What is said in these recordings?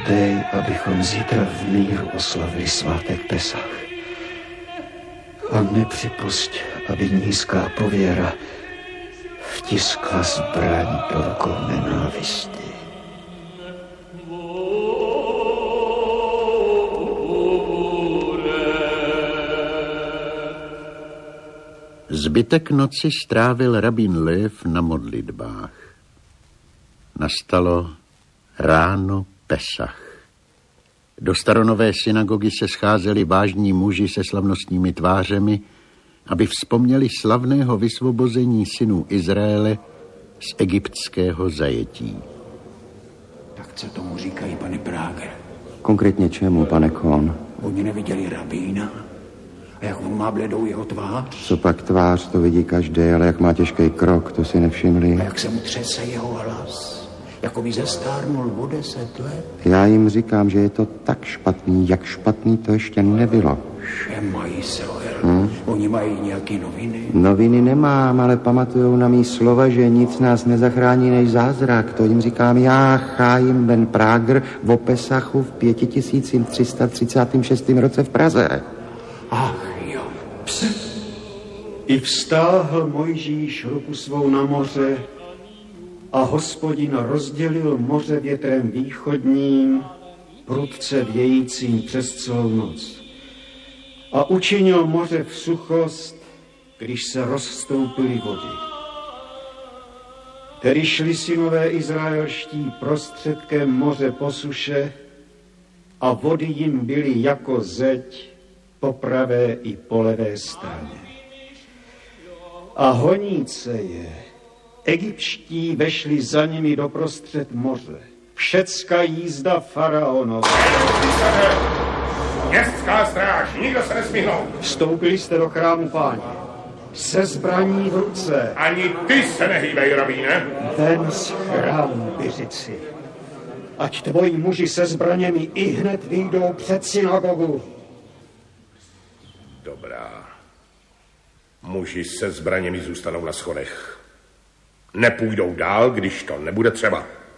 Dej, abychom zítra v míru oslavili svátek Pesach. A nepřipusť, aby nízká pověra vtiskla zbraň do rukou nenávisti. Zbytek noci strávil rabín Lev na modlitbách. Nastalo ráno Pesach. Do staronové synagogy se scházeli vážní muži se slavnostními tvářemi, aby vzpomněli slavného vysvobození synů Izraele z egyptského zajetí. Tak co tomu říkají, pane Prager? Konkrétně čemu, pane Kohn? Oni neviděli rabína? A jak on má bledou jeho tvář? Co pak tvář, to vidí každý, ale jak má těžký krok, to si nevšimli. A jak se mu třese jeho hlas? Jako by zestárnul o 10 let. Já jim říkám, že je to tak špatný, jak špatný to ještě nebylo. Že mají se Oni mají nějaký noviny? Noviny nemám, ale pamatujou na mý slova, že nic nás nezachrání než zázrak. To jim říkám já, Chaim Ben Prager, o Pesachu v 5336 roce v Praze. Ach jo. I vstáhl Mojžíš ruku svou na moře a Hospodin rozdělil moře větrem východním, prudce vějícím přes celou noc. A učinil moře v suchost, když se rozstoupily vody. Tedy šli synové izraelští prostředkem moře po suše a vody jim byly jako zeď po pravé i po levé straně. A honíce je, egyptští vešli za nimi doprostřed moře. Všecká jízda faraonova. Městská stráž, nikdo se nesmí hnout. Vstoupili jste do chrámu Páně, se zbraní v ruce. Ani ty se nehýbej, rabíne. Ven z chrámu, Biřici. Ať tvoji muži se zbraněmi i hned vyjdou před synagogu. Dobrá. Muži se zbraněmi zůstanou na schodech. Nepůjdou dál, když to nebude třeba.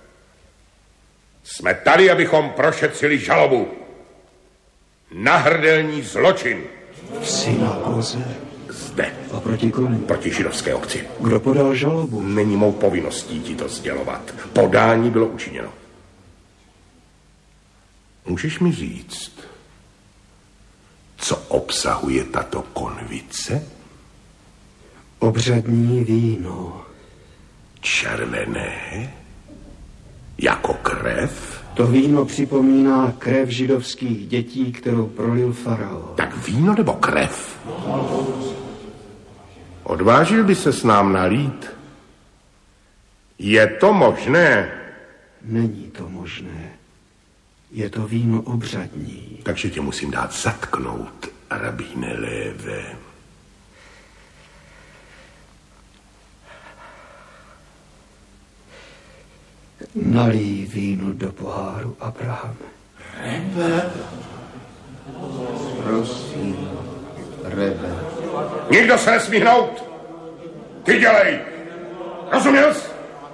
Jsme tady, abychom prošetřili žalobu. Nahrdelní zločin. V synagoze? Zde. A proti komu? Proti židovské obci. Kdo podal žalobu? Není mou povinností ti to sdělovat. Podání bylo učiněno. Můžeš mi říct, co obsahuje tato konvice? Obřadní víno. Červené? Jako krev? To víno připomíná krev židovských dětí, kterou prolil faraon. Tak víno nebo krev? Odvážil by se s nám nalít? Je to možné? Není to možné. Je to víno obřadní. Takže tě musím dát zatknout, rabíne Léve. Nalij víno do poháru, Abraham. Rebe. Prosím, Rebe. Nikdo se nesmí hnout. Ty dělej. Rozuměl jsi?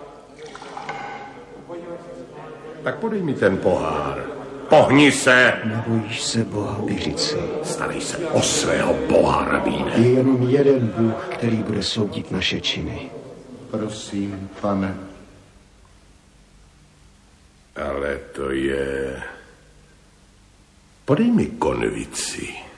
Tak podej mi ten pohár. Pohni se. Nebojíš se Boha, Biřici. Starej se o svého Boha, rabíne. Je jenom jeden Bůh, který bude soudit naše činy. Prosím, pane. Ale to je... Podej mi konvici.